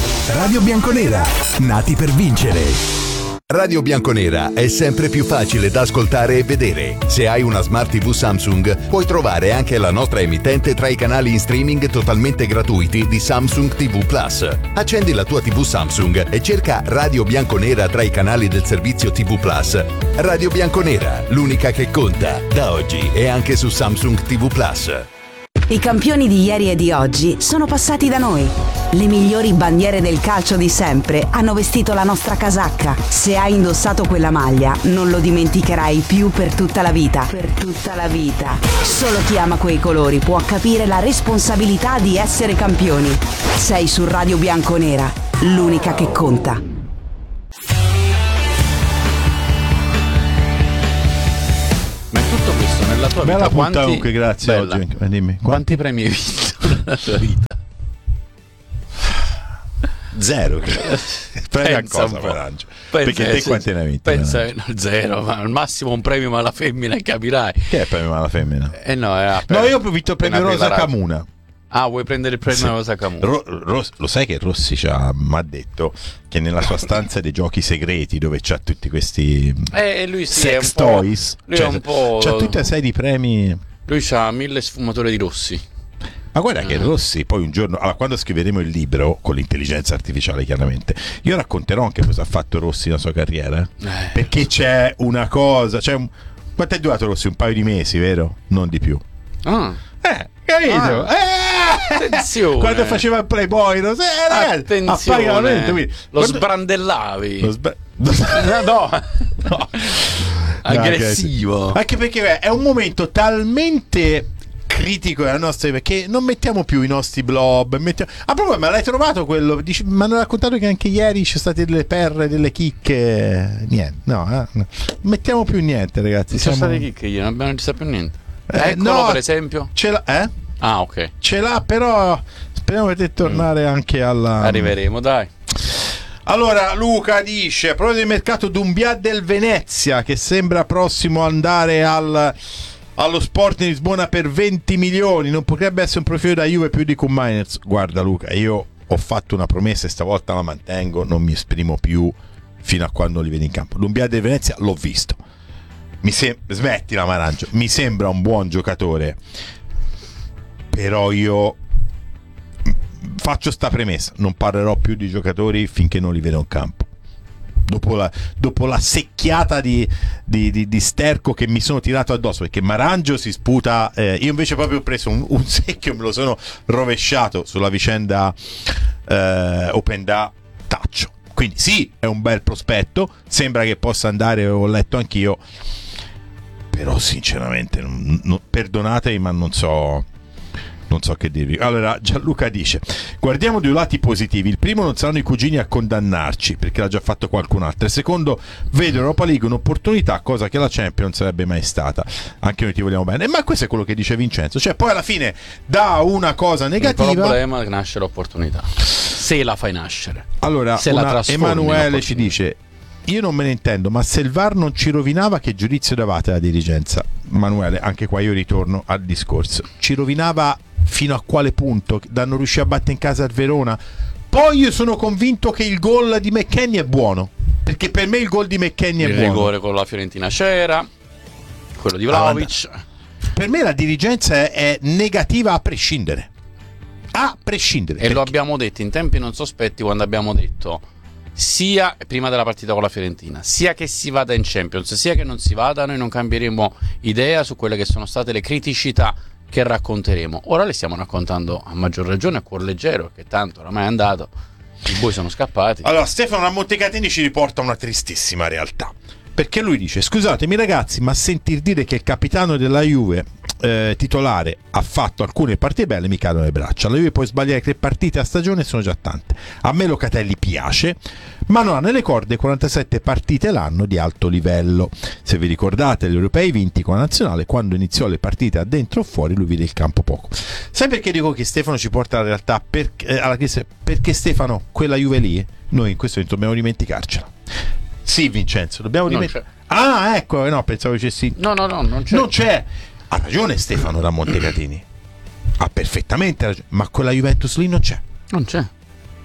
Radio Bianconera, nati per vincere. Radio Bianconera è sempre più facile da ascoltare e vedere. Se hai una Smart TV Samsung, puoi trovare anche la nostra emittente tra i canali in streaming totalmente gratuiti di Samsung TV Plus. Accendi la tua TV Samsung e cerca Radio Bianconera tra i canali del servizio TV Plus. Radio Bianconera, l'unica che conta, da oggi e anche su Samsung TV Plus. I campioni di ieri e di oggi sono passati da noi. Le migliori bandiere del calcio di sempre hanno vestito la nostra casacca. Se hai indossato quella maglia, non lo dimenticherai più per tutta la vita. Per tutta la vita. Solo chi ama quei colori può capire la responsabilità di essere campioni. Sei su Radio Bianconera, l'unica che conta. Ma è tutto questo nella tua bella vita? Punta comunque, grazie. Bella. Oggi. Dimmi. Quanti premi hai vinto nella tua vita? Zero. Premi a Pensa cosa, un po'. Marancio? Pensa, Perché te quanti ne hai vinti? Pensa, zero, ma al massimo un premio Mala Femmina e capirai. Che è premio alla femmina? No, Io ho vinto il premio Rosa Camuna. Ah, vuoi prendere il premio Rosa Camuna? Lo sai che Rossi mi ha detto che nella sua stanza dei giochi segreti, dove c'ha tutti questi lui sì, sex è un po', toys, lui è un po', c'ha tutta una serie di premi. Lui c'ha 1000 sfumature di Rossi. Ma guarda che Rossi poi un giorno, quando scriveremo il libro con l'intelligenza artificiale chiaramente, io racconterò anche cosa ha fatto Rossi nella sua carriera, perché c'è una cosa, quanto è durato Rossi? Un paio di mesi, vero? Non di più. Capito? Attenzione. Quando faceva il Playboy, attenzione, lo sbrandellavi. No. Aggressivo. Anche perché è un momento talmente critico della nostra, perché non mettiamo più i nostri blob. Proprio, ma l'hai trovato quello? Mi hanno raccontato che anche ieri c'è state delle perre, delle chicche. Niente, no. Non mettiamo più niente, ragazzi. Non c'è state chicche ieri, non abbiamo visto più niente. Eccolo, no, per esempio. Ce l'ha, Ah, ok. Ce l'ha, però speriamo di tornare anche alla. Arriveremo, dai. Allora Luca dice: a proposito del mercato Doumbia del Venezia, che sembra prossimo ad andare allo Sporting Lisbona per 20 milioni, non potrebbe essere un profilo da Juve più di Koeman? Guarda Luca, io ho fatto una promessa e stavolta la mantengo, non mi esprimo più fino a quando li vedi in campo. Doumbia del Venezia l'ho visto, smettila Marangio, mi sembra un buon giocatore, però io faccio sta premessa: non parlerò più di giocatori finché non li vedo in campo. Dopo la secchiata di sterco che mi sono tirato addosso, perché Marangio si sputa, io invece proprio ho preso un secchio, me lo sono rovesciato sulla vicenda Openda Taccio. Quindi sì, è un bel prospetto, sembra che possa andare, ho letto anch'io, però sinceramente perdonatemi, ma non so che dirvi. Allora Gianluca dice: guardiamo due lati positivi. Il primo, non saranno i cugini a condannarci, perché l'ha già fatto qualcun altro. Il secondo, vedo Europa League un'opportunità, cosa che la Champions sarebbe mai stata. Anche noi ti vogliamo bene. Ma questo è quello che dice Vincenzo, cioè poi alla fine da una cosa negativa il problema è che nasce l'opportunità, se la fai nascere. Allora se la trasformi. Emanuele ci dice: io non me ne intendo, ma se il VAR non ci rovinava, che giudizio davate alla dirigenza? Manuele, anche qua io ritorno al discorso. Ci rovinava fino a quale punto? Da non riuscire a battere in casa il Verona. Poi io sono convinto che il gol di McKennie è buono, perché per me il gol di McKennie è buono. Il rigore con la Fiorentina c'era, quello di Vlahovic. Per me la dirigenza è negativa a prescindere. E lo abbiamo detto in tempi non sospetti, quando abbiamo detto sia prima della partita con la Fiorentina, sia che si vada in Champions, sia che non si vada, noi non cambieremo idea su quelle che sono state le criticità che racconteremo. Ora le stiamo raccontando a maggior ragione a cuor leggero, che tanto oramai è andato, i boi sono scappati. Allora Stefano Montecattini ci riporta una tristissima realtà, perché lui dice: scusatemi ragazzi, ma sentir dire che il capitano della Juve titolare ha fatto alcune partite belle mi cadono le braccia. La Juve può sbagliare 3 partite a stagione, sono già tante. A me Locatelli piace, ma non ha nelle corde 47 partite l'anno di alto livello. Se vi ricordate gli europei vinti con la nazionale, quando iniziò le partite a dentro o fuori lui vide il campo poco. Sai perché dico che Stefano ci porta alla realtà? Alla crisi? Perché Stefano, quella Juve lì, noi in questo momento dobbiamo dimenticarcela. Sì, Vincenzo, dobbiamo dimenticare. Ah, ecco, no, pensavo che sì. No, non c'è. Non c'è. Ha ragione Stefano da Montecatini, ha perfettamente ragione, ma quella Juventus lì non c'è. Non c'è.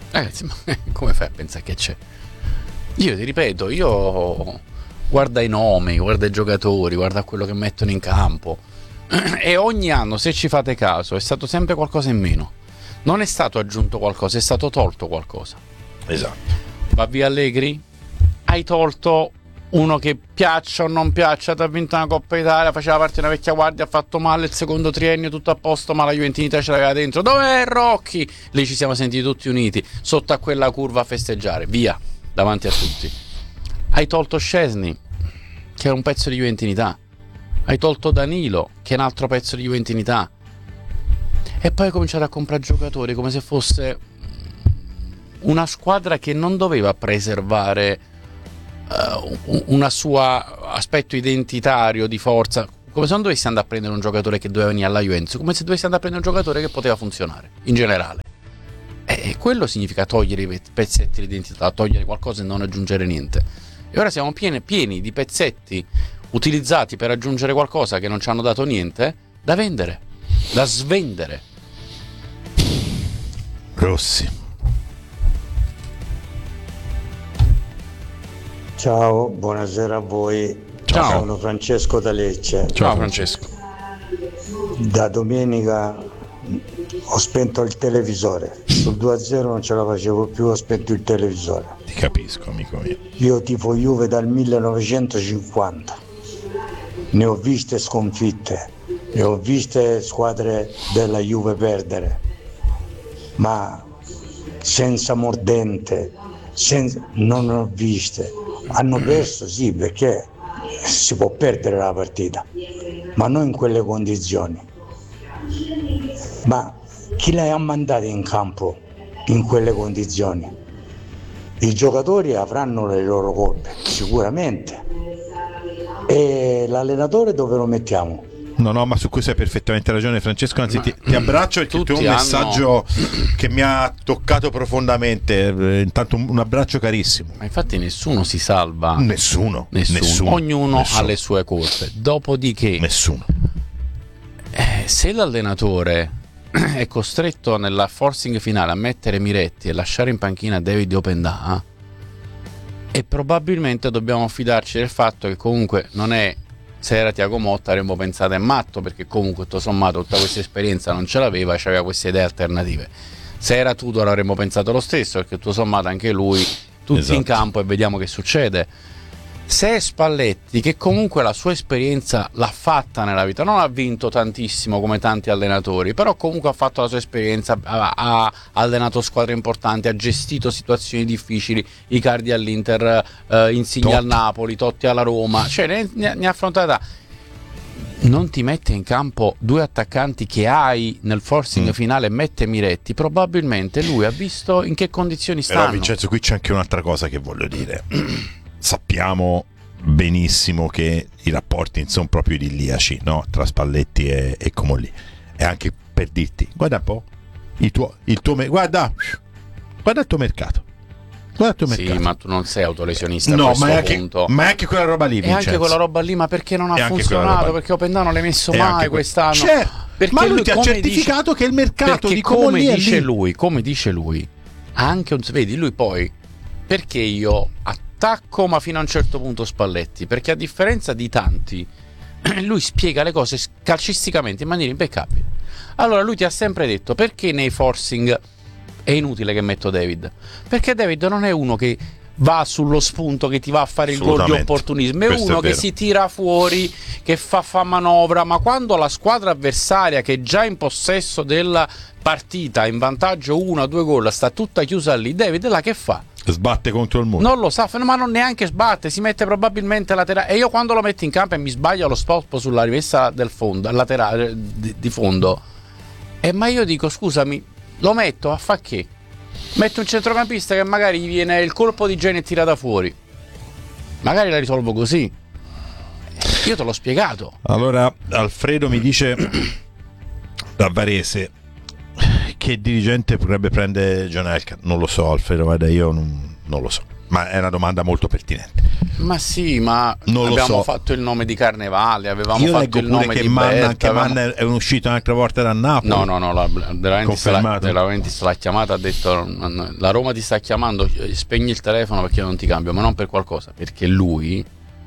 Come fai a pensare che c'è? Io ti ripeto, guarda i nomi, guarda i giocatori, guarda quello che mettono in campo, e ogni anno, se ci fate caso, è stato sempre qualcosa in meno. Non è stato aggiunto qualcosa, è stato tolto qualcosa. Esatto. Va via Allegri, hai tolto uno che piaccia o non piaccia, ti ha vinto una Coppa Italia, faceva parte di una vecchia guardia, ha fatto male il secondo triennio, tutto a posto, ma la Juventinità ce l'aveva dentro. Dov'è Rocchi? Lì ci siamo sentiti tutti uniti sotto a quella curva a festeggiare, via, davanti a tutti. Hai tolto Szczesny, che è un pezzo di Juventinità, hai tolto Danilo, che è un altro pezzo di Juventinità, e poi hai cominciato a comprare giocatori come se fosse una squadra che non doveva preservare una sua aspetto identitario di forza, come se non dovessi andare a prendere un giocatore che doveva venire alla Juventus, come se dovessi andare a prendere un giocatore che poteva funzionare in generale. E quello significa togliere i pezzetti di identità, togliere qualcosa e non aggiungere niente. E ora siamo pieni di pezzetti utilizzati per aggiungere qualcosa che non ci hanno dato niente, da vendere, da svendere. Rossi. Ciao, buonasera a voi. Ciao. Sono Francesco da Lecce. Ciao Francesco. Da domenica ho spento il televisore. Sul 2-0 non ce la facevo più, ho spento il televisore. Ti capisco, amico mio. Io tifo Juve dal 1950. Ne ho viste sconfitte, ne ho viste squadre della Juve perdere, ma senza mordente, non ne ho viste. Hanno perso, sì, perché si può perdere la partita, ma non in quelle condizioni. Ma chi le ha mandate in campo in quelle condizioni? I giocatori avranno le loro colpe, sicuramente. E l'allenatore dove lo mettiamo? No, ma su questo hai perfettamente ragione, Francesco. Anzi, ti abbraccio perché tu hai un messaggio che mi ha toccato profondamente. Intanto un abbraccio carissimo. Ma infatti nessuno si salva. Nessuno. Ognuno ha le sue colpe. Dopodiché, nessuno. Se l'allenatore è costretto nella forcing finale a mettere Miretti e lasciare in panchina David Openda, e probabilmente dobbiamo fidarci del fatto che comunque non è, se era Thiago Motta avremmo pensato è matto, perché comunque tutto sommato tutta questa esperienza non ce l'aveva e aveva queste idee alternative. Se era Tudor avremmo pensato lo stesso, perché tutto sommato anche lui, tutti esatto, in campo e vediamo che succede. Se è Spalletti, che comunque la sua esperienza l'ha fatta nella vita, non ha vinto tantissimo come tanti allenatori, però comunque ha fatto la sua esperienza, ha allenato squadre importanti, ha gestito situazioni difficili, Icardi all'Inter, Insigne al Napoli, Totti alla Roma, cioè ne ha affrontata. Non ti mette in campo due attaccanti che hai nel forcing finale, mette Miretti, probabilmente lui ha visto in che condizioni stanno. Però Vincenzo, qui c'è anche un'altra cosa che voglio dire. Sappiamo benissimo che i rapporti non sono proprio idilliaci, no? Tra Spalletti e Comolli. E anche per dirti, guarda un po' guarda il tuo mercato. Sì, ma tu non sei autolesionista, no, a questo punto. Ma è anche quella roba lì, Vincenzo. È anche quella roba lì, ma perché non ha funzionato? Perché Openda non l'hai messo mai quest'anno. Ma lui ti ha certificato che il mercato di Comolli è lì. Come dice lui, anche vedi, lui poi, perché io attacco ma fino a un certo punto Spalletti? Perché a differenza di tanti, lui spiega le cose calcisticamente in maniera impeccabile. Allora lui ti ha sempre detto: perché nei forcing è inutile che metto David? Perché David non è uno che va sullo spunto, che ti va a fare il gol di opportunismo, è uno che si tira fuori, che fa manovra, ma quando la squadra avversaria, che è già in possesso della partita, in vantaggio 1 o 2 gol, sta tutta chiusa lì, David là che fa? Sbatte contro il muro. Non lo sa, ma non neanche sbatte, si mette probabilmente laterale. E io quando lo metto in campo e mi sbaglio lo stop sulla rimessa del fondo, laterale di fondo, ma io dico: scusami, lo metto a fa che? Metto un centrocampista che magari gli viene il colpo di genio e tira da fuori, magari la risolvo così. Io te l'ho spiegato. Allora Alfredo mi dice da Varese: che dirigente potrebbe prendere John Elkann? Non lo so, Alfredo, guarda, io non lo so, ma è una domanda molto pertinente. Ma sì, ma non abbiamo fatto il nome di Carnevale, avevamo Io fatto il nome che di Manna, Berta, Manna è uscito un'altra volta da Napoli. No, De Laurentiis l'ha chiamata, ha detto la Roma ti sta chiamando, spegni il telefono perché io non ti cambio, ma non per qualcosa, perché lui,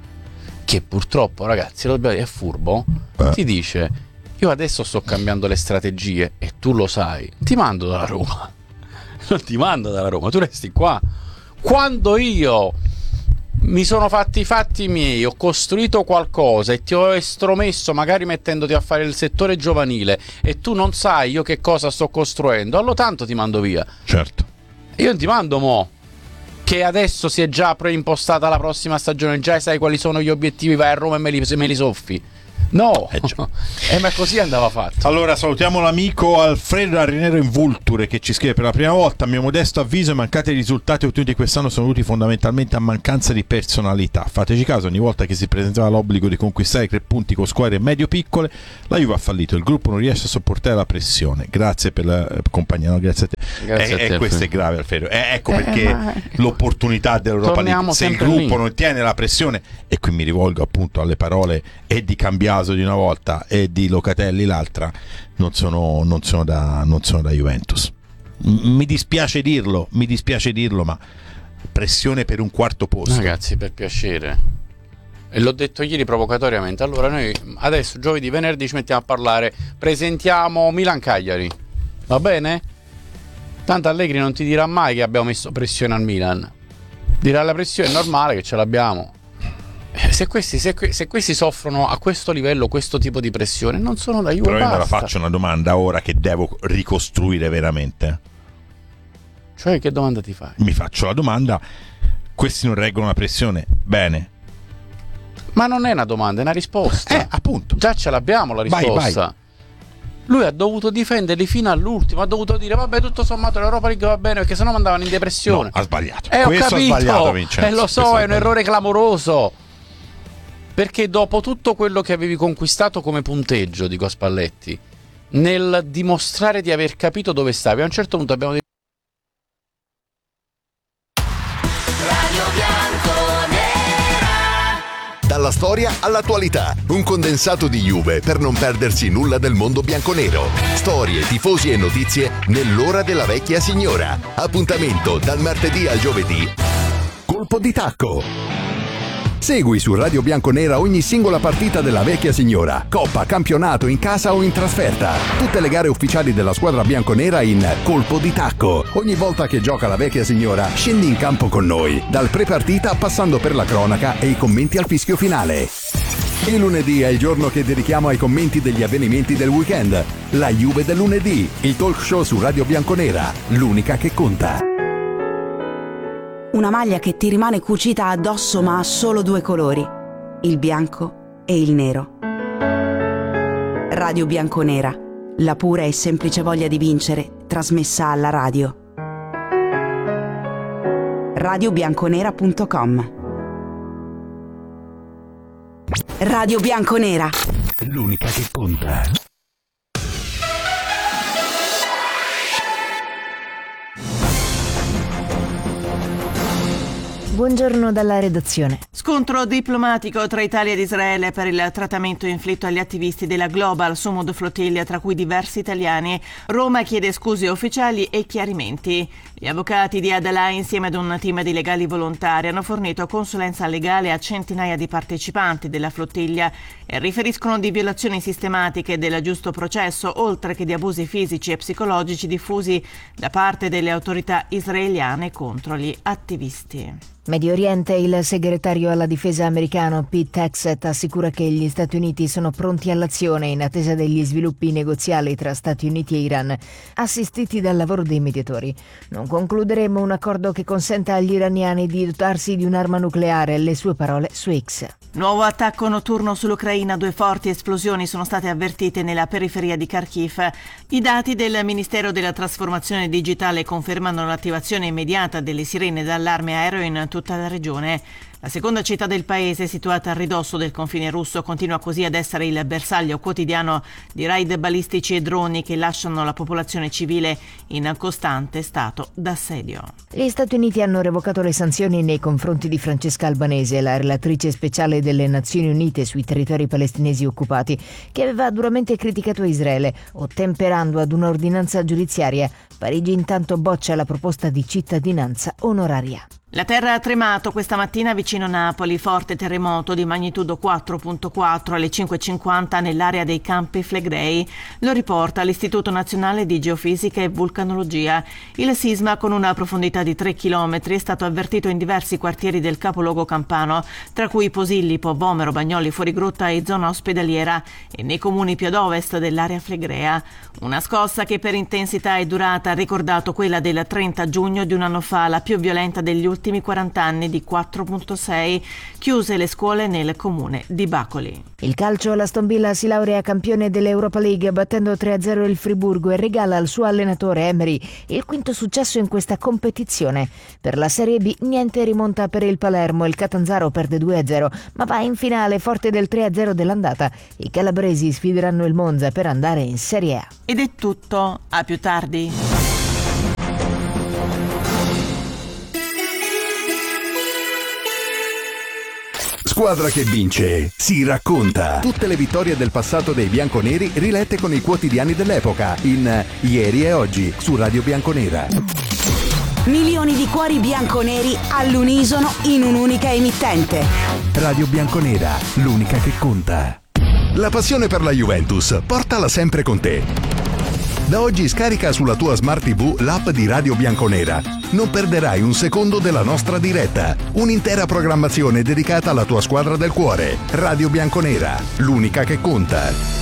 che purtroppo ragazzi è furbo, ti dice io adesso sto cambiando le strategie e tu lo sai, ti mando dalla Roma. Non ti mando dalla Roma, tu resti qua. Quando io mi sono fatti i fatti miei, ho costruito qualcosa e ti ho estromesso, magari mettendoti a fare il settore giovanile, e tu non sai io che cosa sto costruendo, allora tanto ti mando via. Certo. Io non ti mando mo, che adesso si è già preimpostata la prossima stagione, già sai quali sono gli obiettivi, vai a Roma e me li soffi. No, ma così andava fatto. Allora salutiamo l'amico Alfredo Arinero in Vulture, che ci scrive: per la prima volta, a mio modesto avviso, i mancati risultati ottenuti quest'anno sono dovuti fondamentalmente a mancanza di personalità. Fateci caso, ogni volta che si presentava l'obbligo di conquistare 3 punti con squadre medio-piccole, la Juve ha fallito, il gruppo non riesce a sopportare la pressione. Grazie per la compagnia, no? Grazie a te. Grazie a te, questo è grave, Alfredo. Ecco perché l'opportunità dell'Europa League, se il gruppo non tiene la pressione, e qui mi rivolgo appunto alle parole e di Cambiaso di una volta e di Locatelli l'altra, non sono da Juventus. Mi dispiace dirlo, ma pressione per un quarto posto. Ragazzi, per piacere, e l'ho detto ieri provocatoriamente, allora noi adesso giovedì, venerdì ci mettiamo a parlare, presentiamo Milan-Cagliari, va bene? Tanto Allegri non ti dirà mai che abbiamo messo pressione al Milan, dirà la pressione è normale che ce l'abbiamo. Se questi soffrono a questo livello, questo tipo di pressione, non sono da Juve. Però io me la faccio una domanda ora che devo ricostruire veramente. Cioè, che domanda ti fai? Mi faccio la domanda: questi non reggono la pressione? Bene. Ma non è una domanda, è una risposta. Appunto. Già ce l'abbiamo la risposta. Vai. Lui ha dovuto difenderli fino all'ultimo, ha dovuto dire vabbè, tutto sommato l'Europa League va bene, perché sennò mandavano in depressione. No, ha sbagliato. Ho questo capito, ha sbagliato, Vincenzo. lo so, è un errore clamoroso. Perché dopo tutto quello che avevi conquistato come punteggio, dico a Spalletti, nel dimostrare di aver capito dove stavi, a un certo punto abbiamo detto Radio Bianconera. Dalla storia all'attualità, un condensato di Juve per non perdersi nulla del mondo bianconero. Storie, tifosi e notizie nell'ora della vecchia signora. Appuntamento dal martedì al giovedì. Colpo di tacco. Segui su Radio Bianconera ogni singola partita della vecchia signora, coppa, campionato, in casa o in trasferta. Tutte le gare ufficiali della squadra bianconera in Colpo di Tacco. Ogni volta che gioca la vecchia signora, scendi in campo con noi, dal pre-partita passando per la cronaca e i commenti al fischio finale. Il lunedì è il giorno che dedichiamo ai commenti degli avvenimenti del weekend. La Juve del lunedì, il talk show su Radio Bianconera, l'unica che conta. Una maglia che ti rimane cucita addosso ma ha solo 2 colori, il bianco e il nero. Radio Bianconera, la pura e semplice voglia di vincere, trasmessa alla radio. radiobianconera.com. Radio Bianconera, l'unica che conta. Buongiorno dalla redazione. Scontro diplomatico tra Italia ed Israele per il trattamento inflitto agli attivisti della Global Sumud Flotilla, tra cui diversi italiani. Roma chiede scuse ufficiali e chiarimenti. Gli avvocati di Adalà, insieme ad un team di legali volontari, hanno fornito consulenza legale a centinaia di partecipanti della flottiglia e riferiscono di violazioni sistematiche del giusto processo, oltre che di abusi fisici e psicologici diffusi da parte delle autorità israeliane contro gli attivisti. Medio Oriente, il segretario alla difesa americano Pete Hegseth assicura che gli Stati Uniti sono pronti all'azione in attesa degli sviluppi negoziali tra Stati Uniti e Iran, assistiti dal lavoro dei mediatori. Non concluderemo un accordo che consenta agli iraniani di dotarsi di un'arma nucleare, le sue parole su X. Nuovo attacco notturno sull'Ucraina, 2 forti esplosioni sono state avvertite nella periferia di Kharkiv. I dati del Ministero della Trasformazione Digitale confermano l'attivazione immediata delle sirene d'allarme aereo in tutta la regione. La seconda città del paese, situata a ridosso del confine russo, continua così ad essere il bersaglio quotidiano di raid balistici e droni che lasciano la popolazione civile in costante stato d'assedio. Gli Stati Uniti hanno revocato le sanzioni nei confronti di Francesca Albanese, la relatrice speciale delle Nazioni Unite sui territori palestinesi occupati, che aveva duramente criticato Israele, ottemperando ad un'ordinanza giudiziaria. Parigi intanto boccia la proposta di cittadinanza onoraria. La terra ha tremato questa mattina vicino Napoli, forte terremoto di magnitudo 4.4 alle 5.50 nell'area dei Campi Flegrei, lo riporta l'Istituto Nazionale di Geofisica e Vulcanologia. Il sisma, con una profondità di 3 km, è stato avvertito in diversi quartieri del capoluogo campano, tra cui Posillipo, Vomero, Bagnoli, Fuorigrotta e zona ospedaliera, e nei comuni più ad ovest dell'area flegrea. Una scossa che per intensità e durata ha ricordato quella del 30 giugno di un anno fa, la più violenta degli ultimi 40 anni, di 4.6, chiuse le scuole nel comune di Bacoli. Il calcio, l'Aston Villa si laurea campione dell'Europa League battendo 3-0 il Friburgo e regala al suo allenatore Emery il quinto successo in questa competizione. Per la Serie B niente rimonta per il Palermo, il Catanzaro perde 2-0 ma va in finale forte del 3-0 dell'andata. I calabresi sfideranno il Monza per andare in Serie A. Ed è tutto, a più tardi. Squadra che vince si racconta. Tutte le vittorie del passato dei bianconeri rilette con i quotidiani dell'epoca in Ieri e Oggi su Radio Bianconera. Milioni di cuori bianconeri all'unisono in un'unica emittente. Radio Bianconera, l'unica che conta. La passione per la Juventus, portala sempre con te. Da oggi scarica sulla tua Smart TV l'app di Radio Bianconera. Non perderai un secondo della nostra diretta. Un'intera programmazione dedicata alla tua squadra del cuore. Radio Bianconera, l'unica che conta.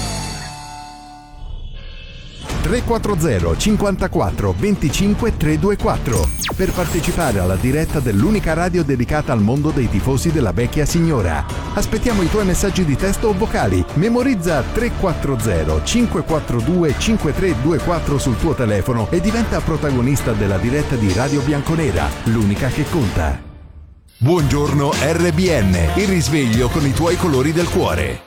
340 54 25 324 per partecipare alla diretta dell'unica radio dedicata al mondo dei tifosi della vecchia signora. Aspettiamo i tuoi messaggi di testo o vocali. Memorizza 340 542 5324 sul tuo telefono e diventa protagonista della diretta di Radio Bianconera, l'unica che conta. Buongiorno RBN, il risveglio con i tuoi colori del cuore.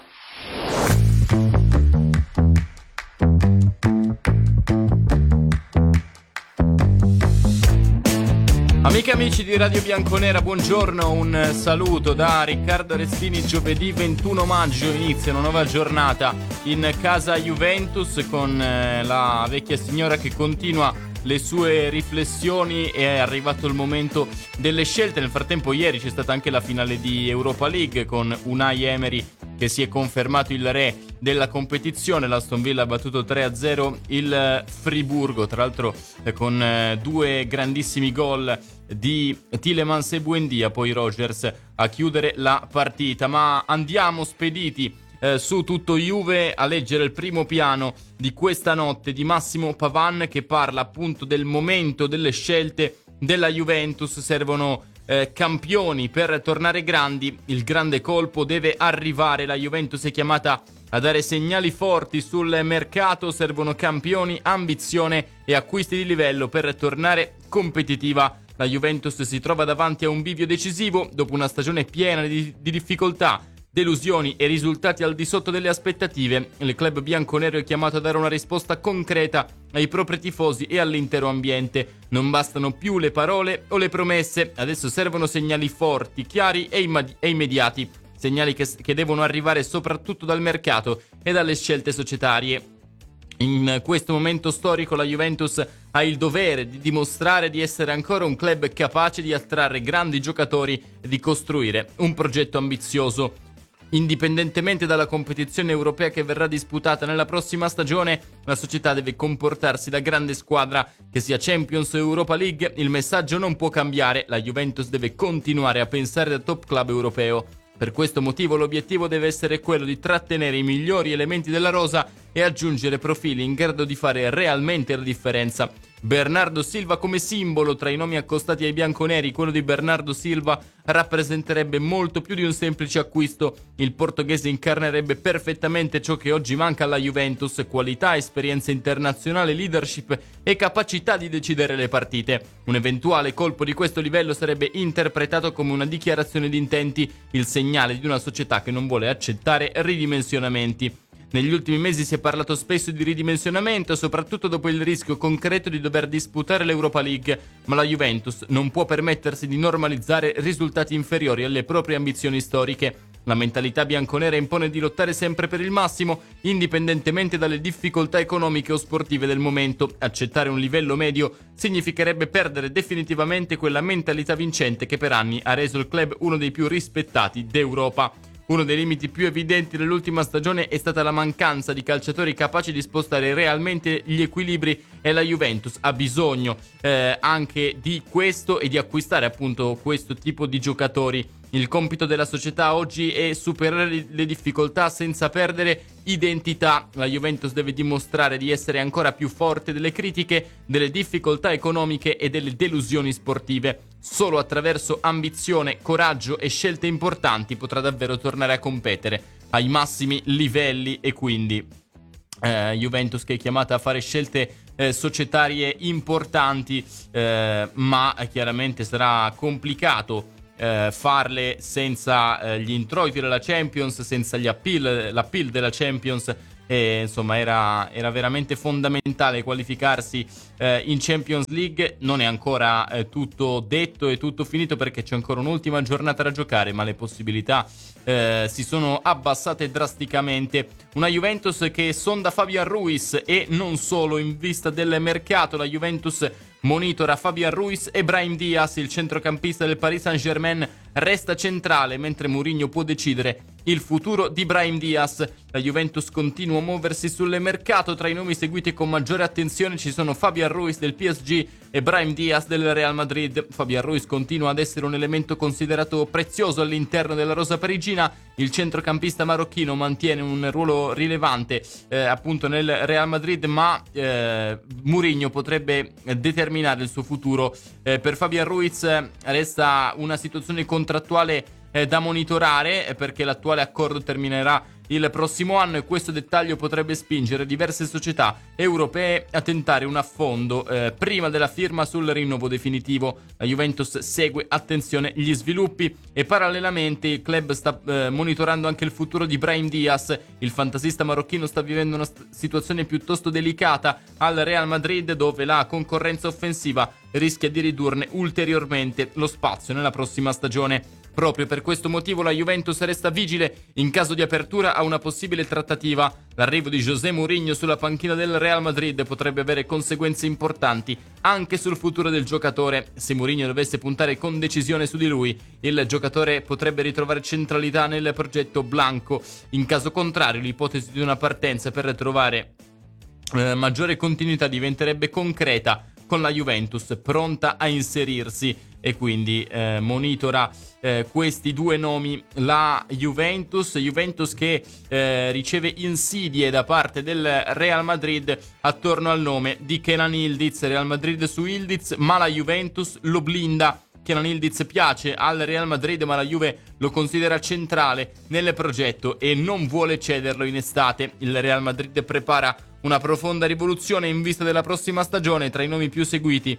Amiche e amici di Radio Bianconera, buongiorno, un saluto da Riccardo Restini. Giovedì 21 maggio inizia una nuova giornata in casa Juventus con la vecchia signora che continua le sue riflessioni. È arrivato il momento delle scelte. Nel frattempo ieri c'è stata anche la finale di Europa League con Unai Emery che si è confermato il re della competizione. L'Aston Villa ha battuto 3-0 il Friburgo, tra l'altro con due grandissimi gol di Tielemans e Buendia, poi Rogers a chiudere la partita. Ma andiamo spediti su Tutto Juve a leggere il primo piano di questa notte di Massimo Pavan, che parla appunto del momento delle scelte della Juventus. Servono campioni per tornare grandi, il grande colpo deve arrivare, la Juventus è chiamata a dare segnali forti sul mercato, servono campioni, ambizione e acquisti di livello per tornare competitiva. La Juventus si trova davanti a un bivio decisivo dopo una stagione piena di difficoltà, delusioni e risultati al di sotto delle aspettative. Il club bianconero è chiamato a dare una risposta concreta ai propri tifosi e all'intero ambiente. Non bastano più le parole o le promesse, adesso servono segnali forti, chiari e immediati. Segnali che devono arrivare soprattutto dal mercato e dalle scelte societarie. In questo momento storico la Juventus ha il dovere di dimostrare di essere ancora un club capace di attrarre grandi giocatori e di costruire un progetto ambizioso. Indipendentemente dalla competizione europea che verrà disputata nella prossima stagione, la società deve comportarsi da grande squadra, che sia Champions o Europa League. Il messaggio non può cambiare, la Juventus deve continuare a pensare da top club europeo. Per questo motivo l'obiettivo deve essere quello di trattenere i migliori elementi della rosa e aggiungere profili in grado di fare realmente la differenza. Bernardo Silva come simbolo. Tra i nomi accostati ai bianconeri, quello di Bernardo Silva rappresenterebbe molto più di un semplice acquisto. Il portoghese incarnerebbe perfettamente ciò che oggi manca alla Juventus: qualità, esperienza internazionale, leadership e capacità di decidere le partite. Un eventuale colpo di questo livello sarebbe interpretato come una dichiarazione di intenti, il segnale di una società che non vuole accettare ridimensionamenti. Negli ultimi mesi si è parlato spesso di ridimensionamento, soprattutto dopo il rischio concreto di dover disputare l'Europa League, ma la Juventus non può permettersi di normalizzare risultati inferiori alle proprie ambizioni storiche. La mentalità bianconera impone di lottare sempre per il massimo, indipendentemente dalle difficoltà economiche o sportive del momento. Accettare un livello medio significherebbe perdere definitivamente quella mentalità vincente che per anni ha reso il club uno dei più rispettati d'Europa. Uno dei limiti più evidenti dell'ultima stagione è stata la mancanza di calciatori capaci di spostare realmente gli equilibri, e la Juventus ha bisogno anche di questo e di acquistare appunto questo tipo di giocatori. Il compito della società oggi è superare le difficoltà senza perdere identità. La Juventus deve dimostrare di essere ancora più forte delle critiche, delle difficoltà economiche e delle delusioni sportive. Solo attraverso ambizione, coraggio e scelte importanti potrà davvero tornare a competere ai massimi livelli, e quindi Juventus che è chiamata a fare scelte societarie importanti, ma chiaramente sarà complicato farle senza gli introiti della Champions, senza l'appeal della Champions. E insomma era veramente fondamentale qualificarsi in Champions League. Non è ancora tutto detto e tutto finito, perché c'è ancora un'ultima giornata da giocare, ma le possibilità si sono abbassate drasticamente. Una Juventus che sonda Fabian Ruiz, e non solo. In vista del mercato la Juventus monitora Fabian Ruiz e Brahim Diaz. Il centrocampista del Paris Saint-Germain resta centrale, mentre Mourinho può decidere il futuro di Brahim Diaz. La Juventus continua a muoversi sul mercato. Tra i nomi seguiti con maggiore attenzione ci sono Fabian Ruiz del PSG e Brahim Diaz del Real Madrid. Fabian Ruiz continua ad essere un elemento considerato prezioso all'interno della rosa parigina. Il centrocampista marocchino mantiene un ruolo rilevante appunto nel Real Madrid, ma Mourinho potrebbe determinare il suo futuro. Per Fabian Ruiz resta una situazione contrattuale da monitorare, perché l'attuale accordo terminerà il prossimo anno, e questo dettaglio potrebbe spingere diverse società europee a tentare un affondo prima della firma sul rinnovo definitivo. La Juventus segue attenzione gli sviluppi, e parallelamente il club sta monitorando anche il futuro di Brahim Diaz. Il fantasista marocchino sta vivendo una situazione piuttosto delicata al Real Madrid, dove la concorrenza offensiva rischia di ridurne ulteriormente lo spazio nella prossima stagione. Proprio per questo motivo la Juventus resta vigile in caso di apertura a una possibile trattativa. L'arrivo di José Mourinho sulla panchina del Real Madrid potrebbe avere conseguenze importanti anche sul futuro del giocatore. Se Mourinho dovesse puntare con decisione su di lui, il giocatore potrebbe ritrovare centralità nel progetto blanco. In caso contrario, l'ipotesi di una partenza per trovare maggiore continuità diventerebbe concreta, con la Juventus pronta a inserirsi, e quindi monitora questi due nomi la Juventus che riceve insidie da parte del Real Madrid attorno al nome di Kenan Yildiz. Real Madrid su Yildiz, ma la Juventus lo blinda. Kenan Yildiz piace al Real Madrid, ma la Juve lo considera centrale nel progetto e non vuole cederlo in estate. Il Real Madrid prepara una profonda rivoluzione in vista della prossima stagione. Tra i nomi più seguiti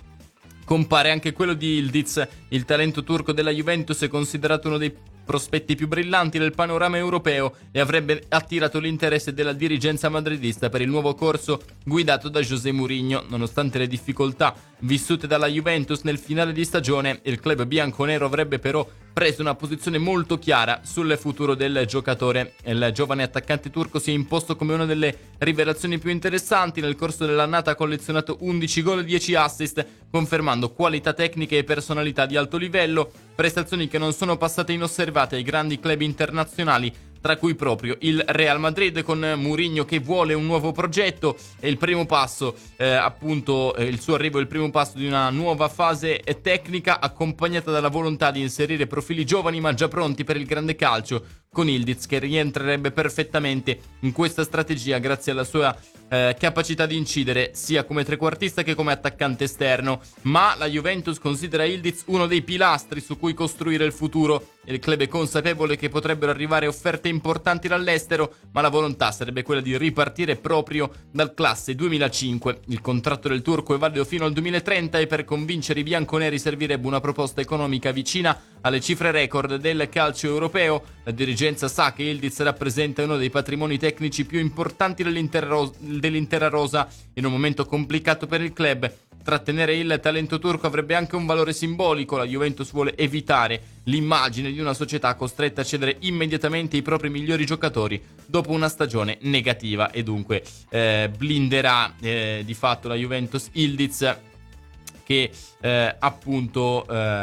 compare anche quello di Yildiz. Il talento turco della Juventus è considerato uno dei prospetti più brillanti del panorama europeo e avrebbe attirato l'interesse della dirigenza madridista per il nuovo corso guidato da José Mourinho. Nonostante le difficoltà vissute dalla Juventus nel finale di stagione, il club bianconero avrebbe però preso una posizione molto chiara sul futuro del giocatore. Il giovane attaccante turco si è imposto come una delle rivelazioni più interessanti. Nel corso dell'annata ha collezionato 11 gol e 10 assist, confermando qualità tecniche e personalità di alto livello, prestazioni che non sono passate inosservate ai grandi club internazionali, tra cui proprio il Real Madrid, con Mourinho che vuole un nuovo progetto. E il primo passo, il suo arrivo è il primo passo di una nuova fase tecnica, accompagnata dalla volontà di inserire profili giovani ma già pronti per il grande calcio, con Ildiz, che rientrerebbe perfettamente in questa strategia grazie alla sua capacità di incidere sia come trequartista che come attaccante esterno. Ma la Juventus considera Ildiz uno dei pilastri su cui costruire il futuro. Il club è consapevole che potrebbero arrivare offerte importanti dall'estero, ma la volontà sarebbe quella di ripartire proprio dal classe 2005. Il contratto del turco è valido fino al 2030 e per convincere i bianconeri servirebbe una proposta economica vicina alle cifre record del calcio europeo. La dirigenza sa che Ildiz rappresenta uno dei patrimoni tecnici più importanti dell'intera rosa in un momento complicato per il club. Trattenere il talento turco avrebbe anche un valore simbolico. La Juventus vuole evitare l'immagine di una società costretta a cedere immediatamente i propri migliori giocatori dopo una stagione negativa e dunque blinderà di fatto la Juventus Ildiz, che appunto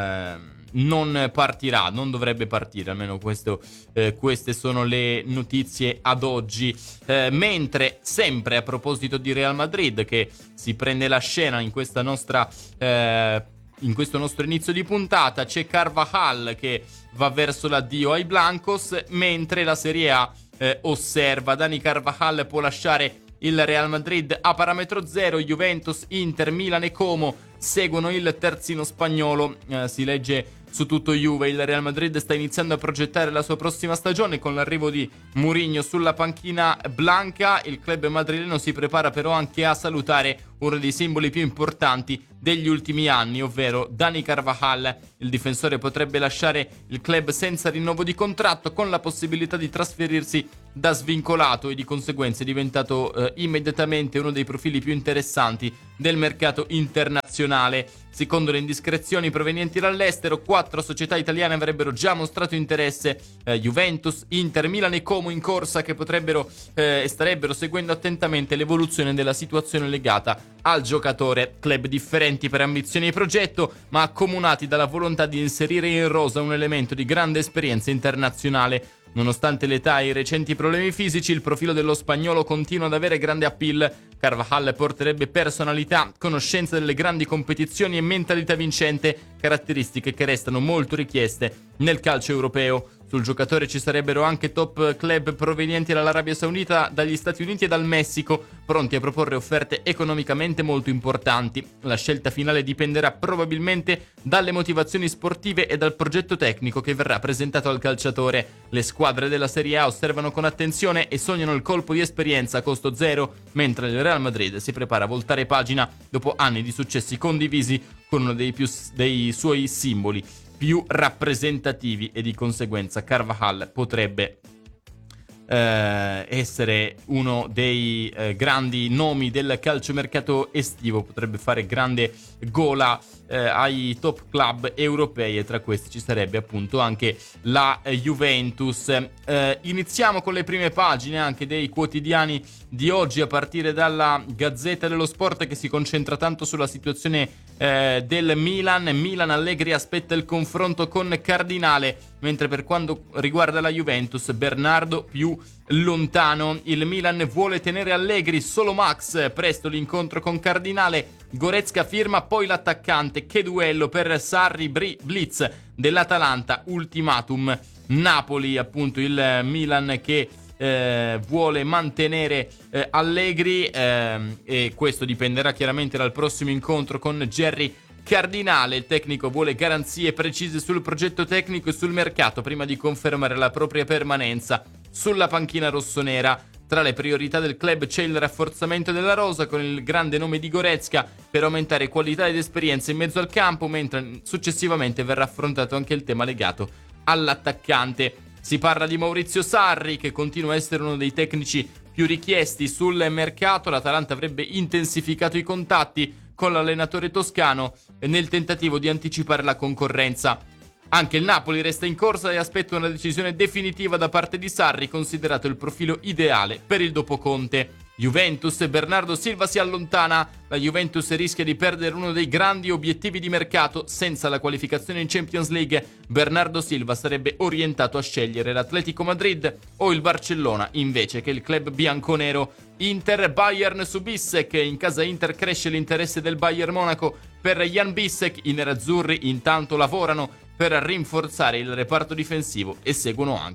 non partirà, non dovrebbe partire, almeno queste sono le notizie ad oggi. Mentre, sempre a proposito di Real Madrid, che si prende la scena in questa nostra in questo nostro inizio di puntata, c'è Carvajal che va verso l'addio ai Blancos, mentre la Serie A osserva. Dani Carvajal può lasciare il Real Madrid a parametro zero. Juventus, Inter, Milan e Como seguono il terzino spagnolo. Si legge su tutto Juve: il Real Madrid sta iniziando a progettare la sua prossima stagione con l'arrivo di Mourinho sulla panchina blanca. Il club madrileno si prepara però anche a salutare uno dei simboli più importanti degli ultimi anni, ovvero Dani Carvajal. Il difensore potrebbe lasciare il club senza rinnovo di contratto, con la possibilità di trasferirsi da svincolato, e di conseguenza è diventato immediatamente uno dei profili più interessanti del mercato internazionale. Secondo le indiscrezioni provenienti dall'estero, 4 società italiane avrebbero già mostrato interesse: Juventus, Inter, Milan e Como in corsa, che potrebbero e starebbero seguendo attentamente l'evoluzione della situazione legata al giocatore. Club differenti per ambizioni e progetto, ma accomunati dalla volontà di inserire in rosa un elemento di grande esperienza internazionale. Nonostante l'età e i recenti problemi fisici, il profilo dello spagnolo continua ad avere grande appeal. Carvajal porterebbe personalità, conoscenza delle grandi competizioni e mentalità vincente, caratteristiche che restano molto richieste nel calcio europeo. Sul giocatore ci sarebbero anche top club provenienti dall'Arabia Saudita, dagli Stati Uniti e dal Messico, pronti a proporre offerte economicamente molto importanti. La scelta finale dipenderà probabilmente dalle motivazioni sportive e dal progetto tecnico che verrà presentato al calciatore. Le squadre della Serie A osservano con attenzione e sognano il colpo di esperienza a costo zero, mentre il Real Madrid si prepara a voltare pagina dopo anni di successi condivisi con uno dei suoi simboli più rappresentativi, e di conseguenza Carvajal potrebbe essere uno dei grandi nomi del calciomercato estivo, potrebbe fare grande gola ai top club europei, e tra questi ci sarebbe appunto anche la Juventus. Iniziamo con le prime pagine anche dei quotidiani di oggi, a partire dalla Gazzetta dello Sport, che si concentra tanto sulla situazione del Milan. Allegri aspetta il confronto con Cardinale, mentre per quanto riguarda la Juventus, Bernardo più lontano. Il Milan vuole tenere Allegri, solo Max. Presto l'incontro con Cardinale. Goretzka firma poi l'attaccante. Che duello per Sarri, Blitz dell'Atalanta. Ultimatum Napoli, appunto il Milan che vuole mantenere Allegri, e questo dipenderà chiaramente dal prossimo incontro con Gerry Cardinale. Il tecnico vuole garanzie precise sul progetto tecnico e sul mercato prima di confermare la propria permanenza sulla panchina rossonera. Tra le priorità del club c'è il rafforzamento della rosa, con il grande nome di Goretzka per aumentare qualità ed esperienza in mezzo al campo, mentre successivamente verrà affrontato anche il tema legato all'attaccante. Si parla di Maurizio Sarri, che continua a essere uno dei tecnici più richiesti sul mercato. L'Atalanta avrebbe intensificato i contatti con l'allenatore toscano nel tentativo di anticipare la concorrenza. Anche il Napoli resta in corsa e aspetta una decisione definitiva da parte di Sarri, considerato il profilo ideale per il dopo Conte. Juventus, Bernardo Silva si allontana. La Juventus rischia di perdere uno dei grandi obiettivi di mercato. Senza la qualificazione in Champions League, Bernardo Silva sarebbe orientato a scegliere l'Atletico Madrid o il Barcellona invece che il club bianconero. Inter, Bayern su Bissek. In casa Inter cresce l'interesse del Bayern Monaco per Jan Bissek. I nerazzurri intanto lavorano per rinforzare il reparto difensivo e seguono anche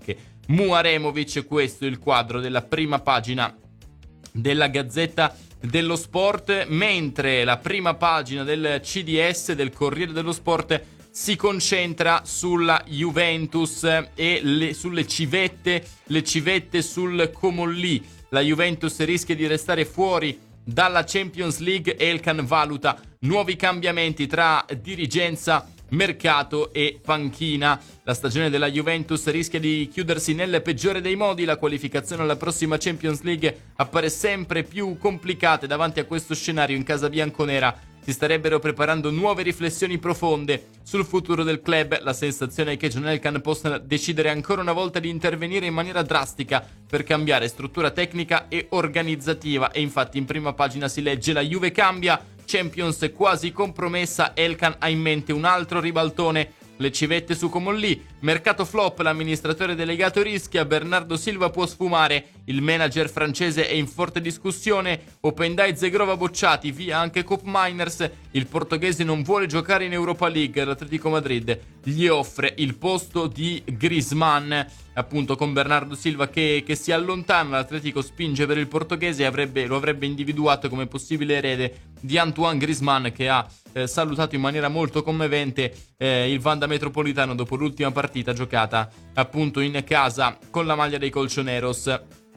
Muaremovic. Questo è il quadro della prima pagina della Gazzetta dello Sport, mentre la prima pagina del CDS, del Corriere dello Sport, si concentra sulla Juventus e sulle civette, le civette sul Comolli. La Juventus rischia di restare fuori dalla Champions League. Elkan valuta nuovi cambiamenti tra dirigenza, mercato e panchina. La stagione della Juventus rischia di chiudersi nel peggiore dei modi. La qualificazione alla prossima Champions League appare sempre più complicata. Davanti a questo scenario, in casa bianconera si starebbero preparando nuove riflessioni profonde sul futuro del club. La sensazione è che John Elkann possa decidere ancora una volta di intervenire in maniera drastica per cambiare struttura tecnica e organizzativa, e infatti in prima pagina si legge: la Juve cambia, Champions quasi compromessa, Elkann ha in mente un altro ribaltone. Le civette su Comolli, mercato flop, l'amministratore delegato rischia, Bernardo Silva può sfumare, il manager francese è in forte discussione, Opendai, Zegrova bocciati, via anche Koop Meiners, il portoghese non vuole giocare in Europa League, l'Atletico Madrid gli offre il posto di Griezmann. Appunto, con Bernardo Silva che si allontana, l'Atletico spinge per il portoghese e lo avrebbe individuato come possibile erede di Antoine Griezmann, che ha salutato in maniera molto commovente il Wanda Metropolitano dopo l'ultima partita giocata appunto in casa con la maglia dei Colchoneros.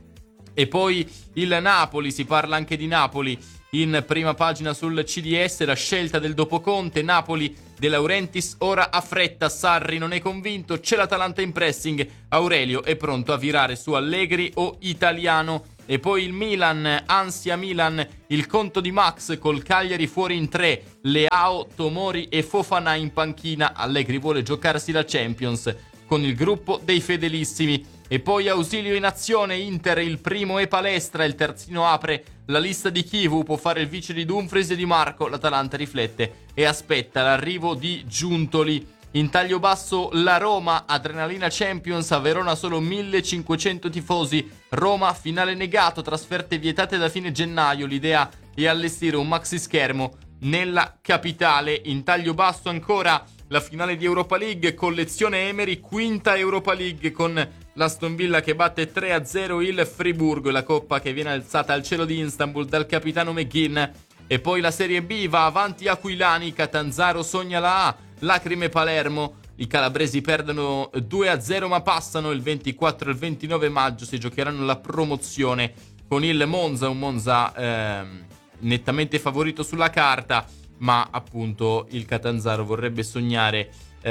E poi il Napoli, si parla anche di Napoli in prima pagina sul CDS, la scelta del dopo Conte, Napoli De Laurentiis ora a fretta, Sarri non è convinto, c'è l'Atalanta in pressing, Aurelio è pronto a virare su Allegri o Italiano. E poi il Milan, ansia Milan, il conto di Max col Cagliari fuori in 3, Leao, Tomori e Fofana in panchina, Allegri vuole giocarsi la Champions con il gruppo dei fedelissimi. E poi ausilio in azione, Inter, il primo è palestra, il terzino apre la lista di Chivu, può fare il vice di Dumfries e di Marco, l'Atalanta riflette e aspetta l'arrivo di Giuntoli. In taglio basso la Roma, adrenalina Champions, a Verona solo 1500 tifosi, Roma finale negato, trasferte vietate da fine gennaio, l'idea è allestire un maxi schermo nella capitale. In taglio basso ancora la finale di Europa League, collezione Emery, quinta Europa League con l'Aston Villa che batte 3-0 il Friburgo, la coppa che viene alzata al cielo di Istanbul dal capitano McGinn. E poi la Serie B, va avanti Aquilani, Catanzaro sogna la A, lacrime Palermo, i calabresi perdono 2-0 ma passano, il 24 e il 29 maggio si giocheranno la promozione con il Monza, un Monza nettamente favorito sulla carta, ma appunto il Catanzaro vorrebbe sognare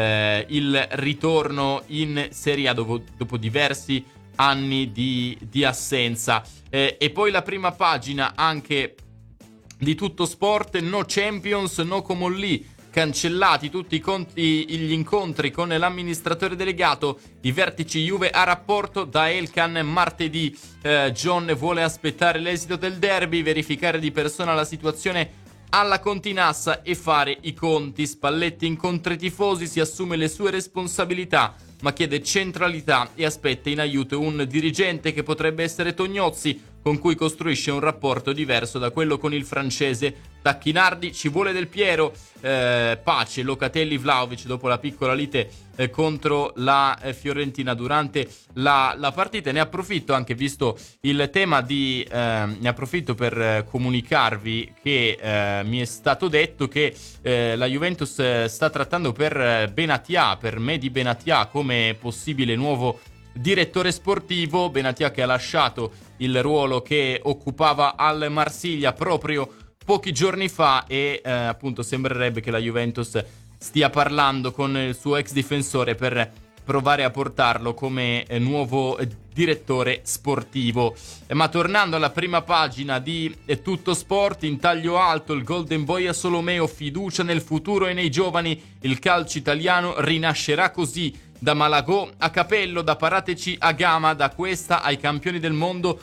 il ritorno in Serie A dopo diversi anni di assenza. E poi la prima pagina anche di Tutto Sport, no Champions, no Comolli, cancellati tutti gli incontri con l'amministratore delegato, i vertici Juve a rapporto da Elkann martedì. John vuole aspettare l'esito del derby, verificare di persona la situazione alla Continassa e fare i conti. Spalletti incontra i tifosi, si assume le sue responsabilità ma chiede centralità e aspetta in aiuto un dirigente che potrebbe essere Tognozzi, con cui costruisce un rapporto diverso da quello con il francese. Tacchinardi, ci vuole Del Piero, pace, Locatelli, Vlahovic dopo la piccola lite contro la Fiorentina durante la partita. Ne approfitto anche, visto il tema, ne approfitto per comunicarvi che mi è stato detto che la Juventus sta trattando per Benatia, per Mehdi Benatia, come possibile nuovo direttore sportivo. Benatia che ha lasciato il ruolo che occupava al Marsiglia proprio pochi giorni fa e appunto sembrerebbe che la Juventus stia parlando con il suo ex difensore per provare a portarlo come nuovo direttore sportivo. Ma tornando alla prima pagina di Tutto Sport, in taglio alto il Golden Boy a Solomeo, fiducia nel futuro e nei giovani, il calcio italiano rinascerà così. Da Malagò a Capello, da Parateci a Gama, da questa ai campioni del mondo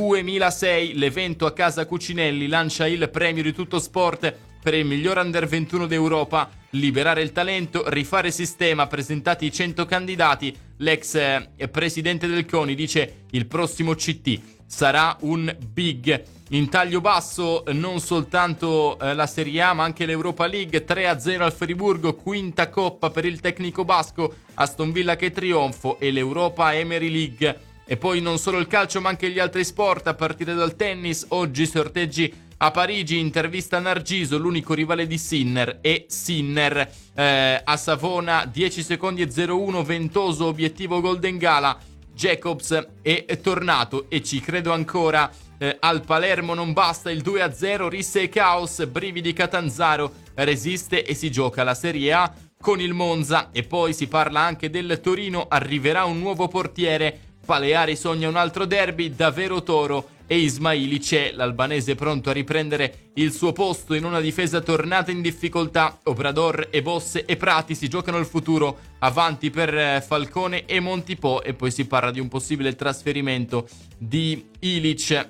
2006, l'evento a casa Cucinelli lancia il premio di Tutto Sport per il miglior Under 21 d'Europa, liberare il talento, rifare sistema, presentati i 100 candidati, l'ex presidente del CONI dice il prossimo CT sarà un big. In taglio basso non soltanto la Serie A ma anche l'Europa League, 3-0 al Friburgo, quinta coppa per il tecnico basco, Aston Villa che trionfo e l'Europa Emery League. E poi non solo il calcio ma anche gli altri sport, a partire dal tennis. Oggi sorteggi a Parigi, intervista a Nargiso, l'unico rivale di Sinner, e Sinner a Savona 10 secondi e 0-1, ventoso, obiettivo Golden Gala. Jacobs è tornato e ci credo ancora. Al Palermo non basta il 2-0, risse e caos, brividi Catanzaro, resiste e si gioca la Serie A con il Monza. E poi si parla anche del Torino, arriverà un nuovo portiere, Paleari sogna un altro derby, davvero Toro e Ismaili c'è, l'albanese pronto a riprendere il suo posto in una difesa tornata in difficoltà. Obrador e Bosse e Prati si giocano il futuro, avanti per Falcone e Montipò. E poi si parla di un possibile trasferimento di Ilic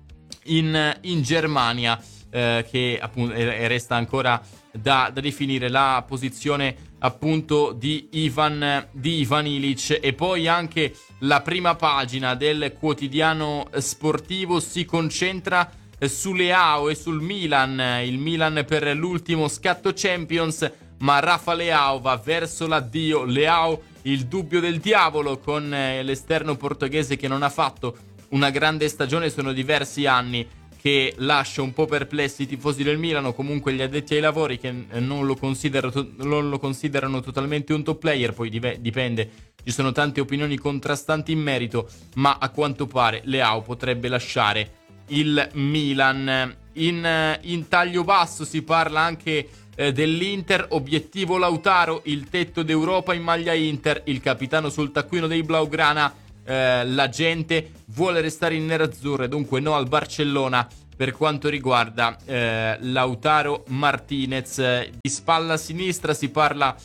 in Germania, che appunto resta ancora da definire la posizione appunto di Ivan Ilic. E poi anche la prima pagina del quotidiano sportivo si concentra su Leao e sul Milan, il Milan per l'ultimo scatto Champions, ma Rafa Leao va verso l'addio. Leao, il dubbio del diavolo, con l'esterno portoghese che non ha fatto una grande stagione, sono diversi anni che lascia un po' perplessi i tifosi del Milano, comunque gli addetti ai lavori che non lo considerano totalmente un top player. Poi dipende, ci sono tante opinioni contrastanti in merito, ma a quanto pare Leao potrebbe lasciare il Milan. In taglio basso si parla anche dell'Inter, obiettivo Lautaro, il tetto d'Europa in maglia Inter, il capitano sul taccuino dei Blaugrana. La gente vuole restare in nerazzurre, dunque no al Barcellona per quanto riguarda Lautaro Martinez. Di spalla sinistra si parla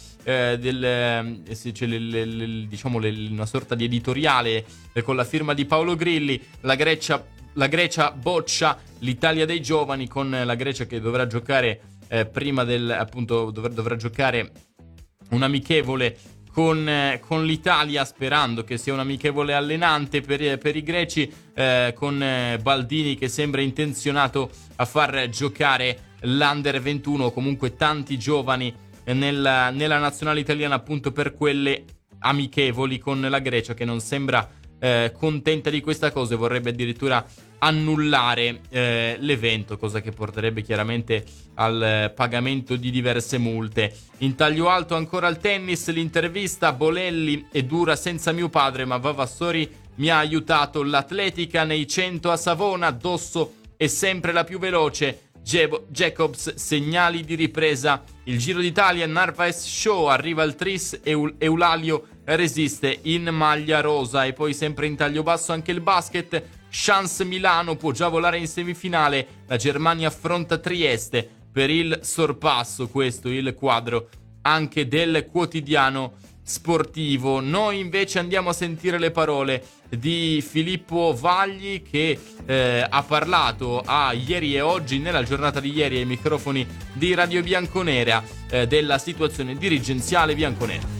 una sorta di editoriale con la firma di Paolo Grilli. La Grecia boccia l'Italia dei giovani, con la Grecia che dovrà giocare dovrà giocare un amichevole con l'Italia, sperando che sia un amichevole allenante per i greci, con Baldini che sembra intenzionato a far giocare l'Under 21, comunque tanti giovani nella nazionale italiana, appunto per quelle amichevoli con la Grecia, che non sembra contenta di questa cosa e vorrebbe addirittura annullare l'evento, cosa che porterebbe chiaramente al pagamento di diverse multe. In taglio alto ancora al tennis, l'intervista: Bolelli è dura senza mio padre, ma Vavassori mi ha aiutato. L'atletica nei 100 a Savona, Dosso è sempre la più veloce. Jacobs, segnali di ripresa. Il Giro d'Italia, Narvaez Show, arriva il Tris, Eulalio resiste in maglia rosa. E poi sempre in taglio basso anche il basket, chance Milano, può già volare in semifinale, la Germania affronta Trieste per il sorpasso. Questo il quadro anche del quotidiano sportivo. Noi invece andiamo a sentire le parole di Filippo Vagli, che ha parlato ieri e oggi, nella giornata di ieri, ai microfoni di Radio Bianconera, della situazione dirigenziale bianconera.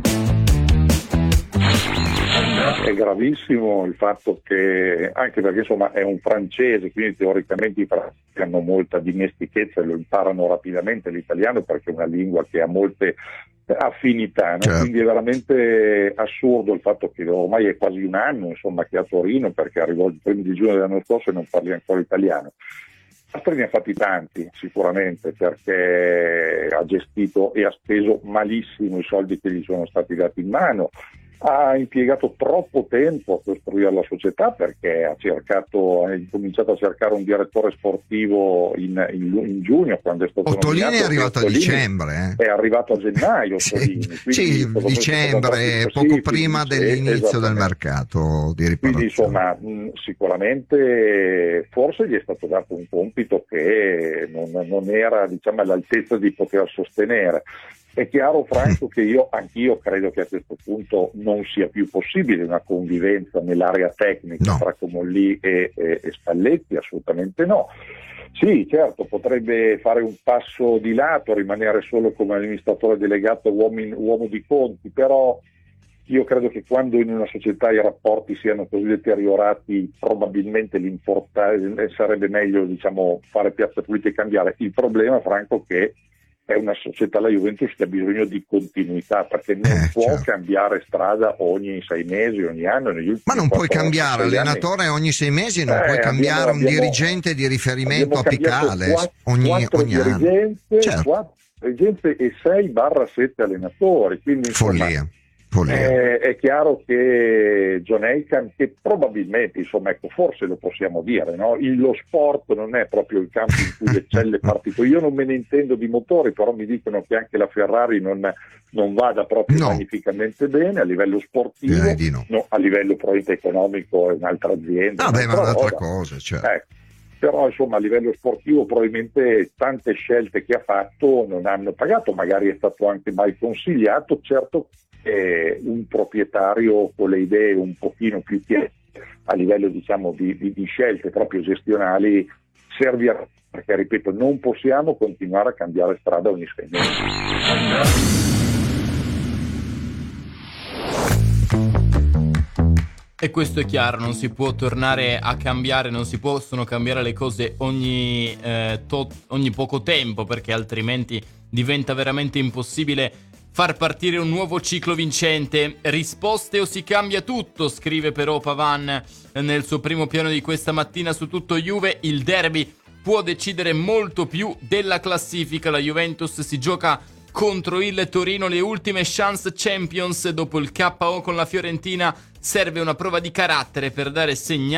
È gravissimo il fatto che, anche perché insomma è un francese, quindi teoricamente i francesi hanno molta dimestichezza e lo imparano rapidamente l'italiano, perché è una lingua che ha molte affinità, no? Certo. Quindi è veramente assurdo il fatto che ormai è quasi un anno insomma che a Torino, perché arrivò il 1 giugno dell'anno scorso e non parli ancora italiano. Astri ne ha fatti tanti sicuramente, perché ha gestito e ha speso malissimo i soldi che gli sono stati dati in mano. Ha impiegato troppo tempo a costruire la società, perché ha cominciato a cercare un direttore sportivo in giugno, quando è stato Ottolini è arrivato a dicembre. È arrivato a gennaio. Sì, dicembre, poco prima dell'inizio del mercato di riparazione. Quindi insomma sicuramente forse gli è stato dato un compito che non era, diciamo, all'altezza di poter sostenere. È chiaro, Franco, che anch'io credo che a questo punto non sia più possibile una convivenza nell'area tecnica tra Comolli e Spalletti, assolutamente no. Sì, certo, potrebbe fare un passo di lato, rimanere solo come amministratore delegato uomo di conti, però io credo che quando in una società i rapporti siano così deteriorati, probabilmente sarebbe meglio, diciamo, fare piazza pulita e cambiare. Il problema, Franco, che è una società, la Juventus, che ha bisogno di continuità, perché non può cambiare strada ogni 6 mesi, ogni anno. Ma non puoi cambiare allenatore ogni 6 mesi, non puoi cambiare un dirigente di riferimento apicale ogni anno. Certo. 4 dirigenze e 6/7 allenatori, quindi follia. È chiaro che John Elkann, che probabilmente, insomma, ecco, forse lo possiamo dire, no? Lo sport non è proprio il campo in cui eccelle partito. Io non me ne intendo di motori, però mi dicono che anche la Ferrari non vada proprio magnificamente bene a livello sportivo, no, a livello probabilmente economico è un'altra azienda. Ma è un'altra cosa, certo. Però insomma a livello sportivo probabilmente tante scelte che ha fatto non hanno pagato, magari è stato anche mal consigliato. Certo, un proprietario con le idee un pochino più chiare a livello, diciamo, di scelte proprio gestionali servirà, perché ripeto, non possiamo continuare a cambiare strada ogni 6 mesi. E questo è chiaro, non si può tornare a cambiare, non si possono cambiare le cose ogni poco tempo, perché altrimenti diventa veramente impossibile far partire un nuovo ciclo vincente. Risposte o si cambia tutto, scrive però Pavan nel suo primo piano di questa mattina su Tutto Juve. Il derby può decidere molto più della classifica. La Juventus si gioca contro il Torino le ultime chance Champions dopo il KO con la Fiorentina. Serve una prova di carattere per dare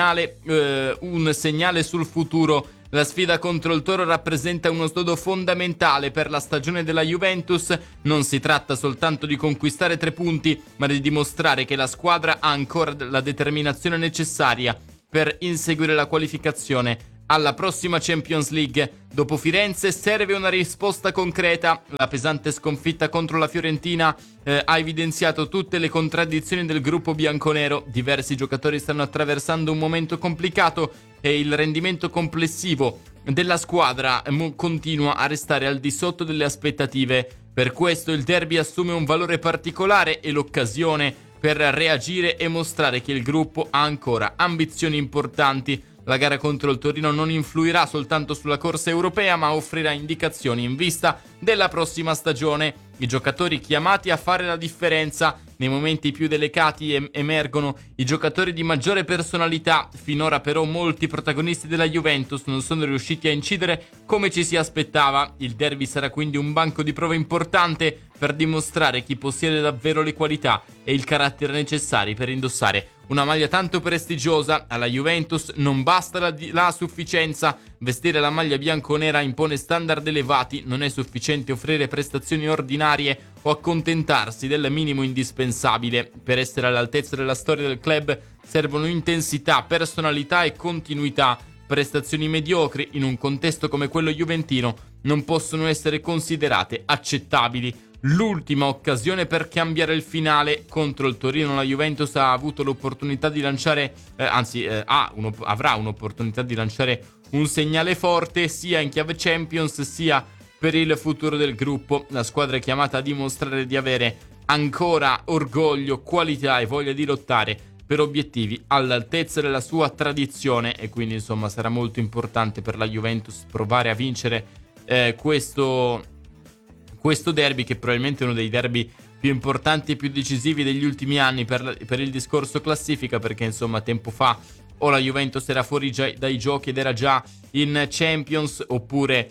un segnale sul futuro. La sfida contro il Toro rappresenta uno snodo fondamentale per la stagione della Juventus. Non si tratta soltanto di conquistare 3 punti, ma di dimostrare che la squadra ha ancora la determinazione necessaria per inseguire la qualificazione alla prossima Champions League. Dopo Firenze serve una risposta concreta. La pesante sconfitta contro la Fiorentina ha evidenziato tutte le contraddizioni del gruppo bianconero. Diversi giocatori stanno attraversando un momento complicato e il rendimento complessivo della squadra continua a restare al di sotto delle aspettative. Per questo il derby assume un valore particolare e l'occasione per reagire e mostrare che il gruppo ha ancora ambizioni importanti. La gara contro il Torino non influirà soltanto sulla corsa europea, ma offrirà indicazioni in vista della prossima stagione. I giocatori chiamati a fare la differenza nei momenti più delicati emergono i giocatori di maggiore personalità. Finora però molti protagonisti della Juventus non sono riusciti a incidere come ci si aspettava. Il derby sarà quindi un banco di prova importante per dimostrare chi possiede davvero le qualità e il carattere necessari per indossare una maglia tanto prestigiosa. Alla Juventus non basta la sufficienza. Vestire la maglia bianconera impone standard elevati. Non è sufficiente offrire prestazioni ordinarie o accontentarsi del minimo indispensabile. Per essere all'altezza della storia del club servono intensità, personalità e continuità. Prestazioni mediocri in un contesto come quello juventino non possono essere considerate accettabili. L'ultima occasione per cambiare il finale contro il Torino. La Juventus ha avuto l'opportunità di lanciare avrà un'opportunità di lanciare un segnale forte sia in chiave Champions sia per il futuro del gruppo. La squadra è chiamata a dimostrare di avere ancora orgoglio, qualità e voglia di lottare per obiettivi all'altezza della sua tradizione, e quindi insomma sarà molto importante per la Juventus provare a vincere questo derby, che probabilmente è uno dei derby più importanti e più decisivi degli ultimi anni per il discorso classifica, perché insomma tempo fa o la Juventus era fuori dai giochi ed era già in Champions, oppure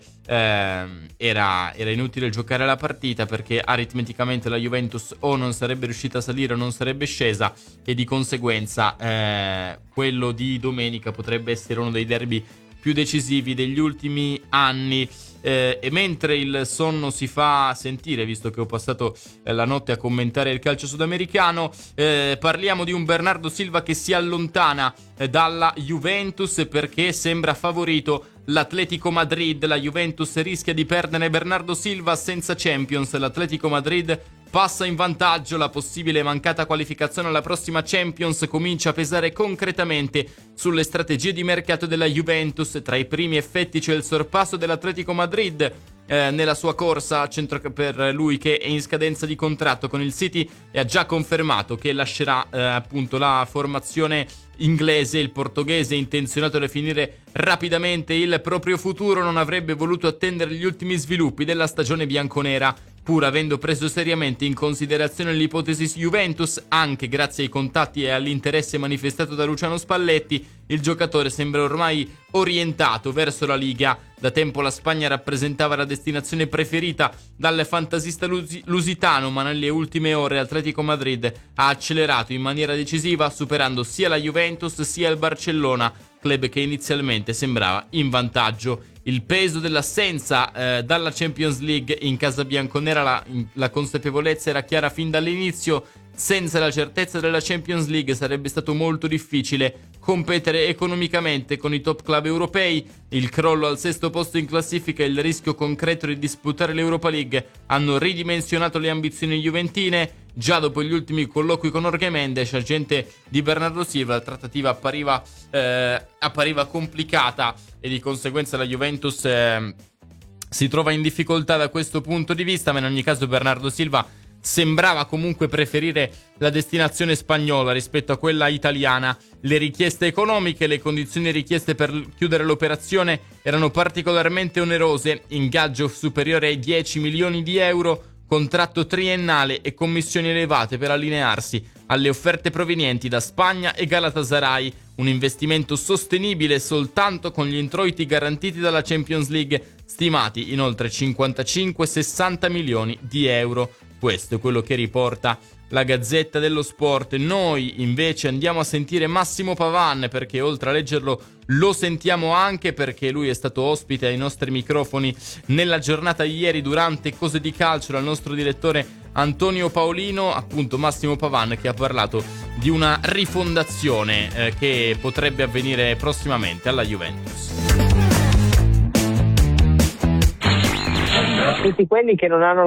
era inutile giocare la partita, perché aritmeticamente la Juventus o non sarebbe riuscita a salire o non sarebbe scesa, e di conseguenza quello di domenica potrebbe essere uno dei derby più decisivi degli ultimi anni. E mentre il sonno si fa sentire, visto che ho passato la notte a commentare il calcio sudamericano, parliamo di un Bernardo Silva che si allontana dalla Juventus perché sembra favorito l'Atletico Madrid. La Juventus rischia di perdere Bernardo Silva senza Champions. L'Atletico Madrid passa in vantaggio. La possibile mancata qualificazione alla prossima Champions comincia a pesare concretamente sulle strategie di mercato della Juventus. Tra i primi effetti c'è il sorpasso dell'Atletico Madrid nella sua corsa per lui, che è in scadenza di contratto con il City e ha già confermato che lascerà appunto la formazione inglese. Il portoghese, intenzionato a definire rapidamente il proprio futuro, non avrebbe voluto attendere gli ultimi sviluppi della stagione bianconera, pur avendo preso seriamente in considerazione l'ipotesi Juventus. Anche grazie ai contatti e all'interesse manifestato da Luciano Spalletti, il giocatore sembra ormai orientato verso la Liga. Da tempo la Spagna rappresentava la destinazione preferita dal fantasista lusitano, ma nelle ultime ore l'Atletico Madrid ha accelerato in maniera decisiva, superando sia la Juventus sia il Barcellona, club che inizialmente sembrava in vantaggio. Il peso dell'assenza dalla Champions League in casa bianconera, la consapevolezza era chiara fin dall'inizio. Senza la certezza della Champions League sarebbe stato molto difficile competere economicamente con i top club europei. Il crollo al 6° posto in classifica e il rischio concreto di disputare l'Europa League hanno ridimensionato le ambizioni juventine. Già dopo gli ultimi colloqui con Jorge Mendes, agente di Bernardo Silva, la trattativa appariva complicata e di conseguenza la Juventus si trova in difficoltà da questo punto di vista, ma in ogni caso Bernardo Silva sembrava comunque preferire la destinazione spagnola rispetto a quella italiana. Le richieste economiche, le condizioni richieste per chiudere l'operazione erano particolarmente onerose: ingaggio superiore ai 10 milioni di euro, contratto triennale e commissioni elevate per allinearsi alle offerte provenienti da Spagna e Galatasaray. Un investimento sostenibile soltanto con gli introiti garantiti dalla Champions League, stimati in oltre 55-60 milioni di euro. Questo è quello che riporta la Gazzetta dello Sport. Noi invece andiamo a sentire Massimo Pavan, perché oltre a leggerlo lo sentiamo anche perché lui è stato ospite ai nostri microfoni nella giornata di ieri durante Cose di Calcio dal nostro direttore Antonio Paolino. Appunto Massimo Pavan che ha parlato di una rifondazione che potrebbe avvenire prossimamente alla Juventus. Tutti quelli che non hanno